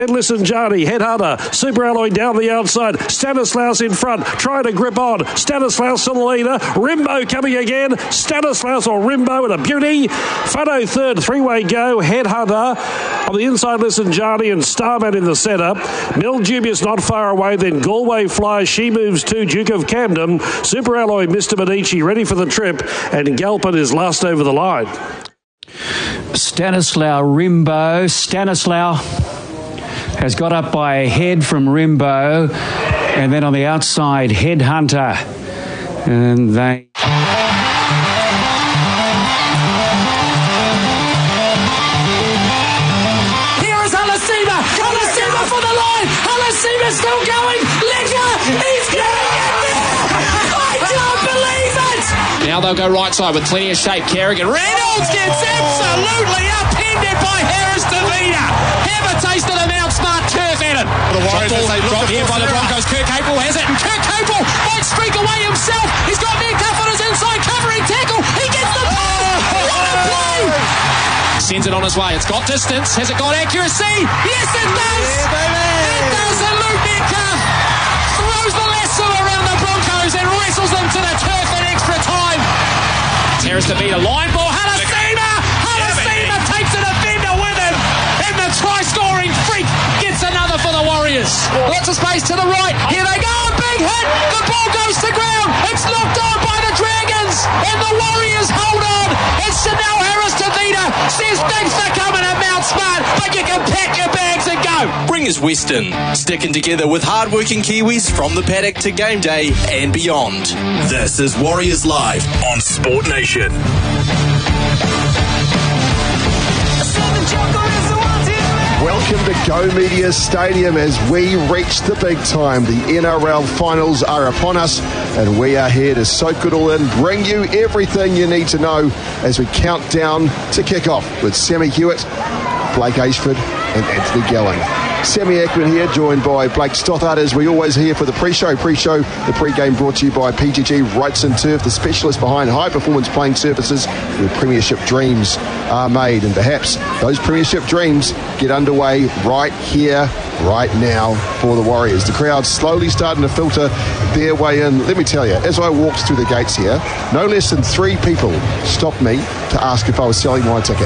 Listen, Johnny, Headhunter, Super Alloy down the outside, Stanislaus in front, trying to grip on, Stanislaus to the leader, Rimbo coming again, Stanislaus or Rimbo with a beauty, Fado third, three-way go, Headhunter on the inside, Listen, Johnny and Starman in the centre, Mil Dubious not far away, then Galway Fly, she moves to Duke of Camden, Super Alloy, Mr. Medici ready for the trip, and Galpin is last over the line. Stanislaus, Rimbo, Stanislaus has got up by a head from Rimbo, and then on the outside, Headhunter. And they... Here is Halasima! Halasima for the line! Halasima still going! Licker! He's getting it there! I can't believe it! Now they'll go right side with plenty of shape. Kerrigan. Reynolds gets absolutely upended by Harris Davida. Have a taste of the Mount Smart turf at it. Drop here by the Broncos. Kirk Capel has it, and Kirk Capel might streak away himself. He's got Metcalf on his inside covering tackle. He gets the ball. What a play! Sends it on his way. It's got distance. Has it got accuracy? Yes, it does. It does. And Luke Metcalf throws the lasso around the Broncos and wrestles them to the turf in extra time. Harris Davida, line ball. Halasima takes a defender with him, and the try-scoring freak gets another for the Warriors. Lots of space to the right. Here they go. A big hit. The ball goes to ground. It's knocked on by the Dragons, and the Warriors hold on. And Chanel Harris Davida says thanks for coming at Mount Smart, but you can pack your bags and go. Bring us Western, sticking together with hard-working Kiwis from the paddock to game day and beyond. This is Warriors Live on Sport Nation. Welcome to Go Media Stadium as we reach the big time. The NRL finals are upon us, and we are here to soak it all in, bring you everything you need to know as we count down to kick off with Sammy Hewitt, Blake Ashford and Anthony Gelling. Sammy Ackman here, joined by Blake Stothard, as we always are here for the pre-show. The pre-game brought to you by PGG Wrightson Turf, the specialist behind high-performance playing surfaces where premiership dreams are made. And perhaps those premiership dreams get underway right here, right now for the Warriors. The crowd's slowly starting to filter their way in. Let me tell you, as I walked through the gates here, no less than 3 people stopped me to ask if I was selling my ticket.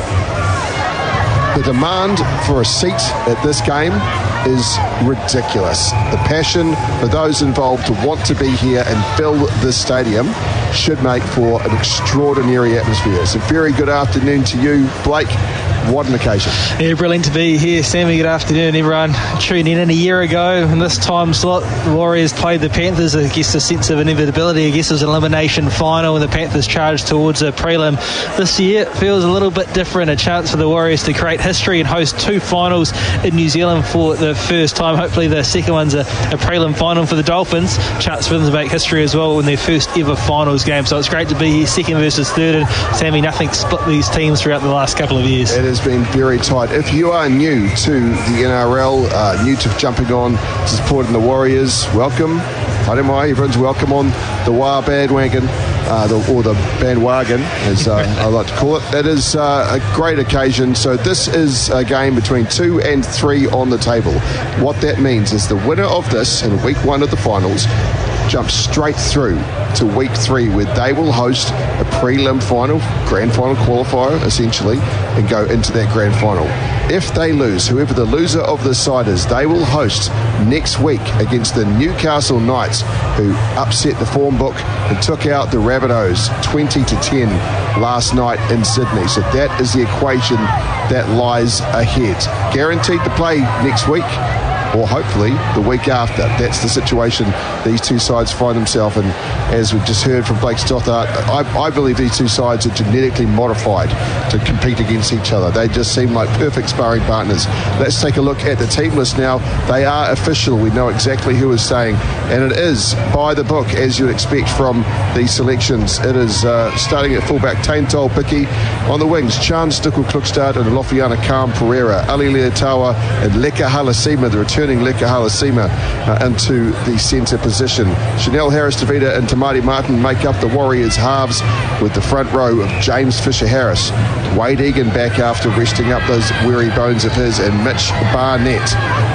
The demand for a seat at this game is ridiculous. The passion for those involved to want to be here and fill this stadium should make for an extraordinary atmosphere. So very good afternoon to you, Blake. What an occasion. Yeah, brilliant to be here, Sammy. Good afternoon, everyone. Tuning in a year ago in this time slot, the Warriors played the Panthers. I guess a sense of inevitability. I guess it was an elimination final and the Panthers charged towards a prelim. This year it feels a little bit different. A chance for the Warriors to create history and host 2 finals in New Zealand for the first time. Hopefully the second one's a prelim final for the Dolphins. Chance for them to make history as well in their first ever finals game. So it's great to be here, second versus third. And Sammy, nothing split these teams throughout the last couple of years. It has been very tight. If you are new to the NRL, new to jumping on to supporting the Warriors, welcome. I don't mind, everyone's welcome on the War bandwagon, or the bandwagon, as I like to call it. It is a great occasion. So this is a game between 2 and 3 on the table. What that means is the winner of this in week 1 of the finals jumps straight through to week 3, where they will host a prelim final, grand final qualifier essentially, and go into that grand final. If they lose, whoever the loser of this side is, they will host next week against the Newcastle Knights, who upset the form book and took out the Rabbitohs 20-10 last night in Sydney. So that is the equation that lies ahead. Guaranteed to play next week, or hopefully the week after. That's the situation these two sides find themselves in. As we've just heard from Blake Stothard, I believe these two sides are genetically modified to compete against each other. They just seem like perfect sparring partners. Let's take a look at the team list now. They are official. We know exactly who is staying, and it is by the book, as you'd expect from these selections. It is starting at fullback, Taintal Piki. On the wings, Chan Stukul Klukstad and Lofiana Kam Pereira, Ali Leotawa and Leka Halasima, the return turning Leka Halasima into the centre position. Chanel Harris-Tavita and Tamati Martin make up the Warriors halves, with the front row of James Fisher-Harris, Wade Egan back after resting up those weary bones of his, and Mitch Barnett